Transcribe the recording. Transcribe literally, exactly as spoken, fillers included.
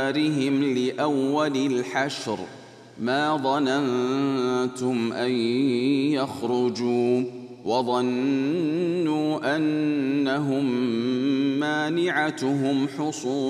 ديارهم لأول الحشر ما ظننتم أن يخرجوا وظنوا أنهم مانعتهم حصونهم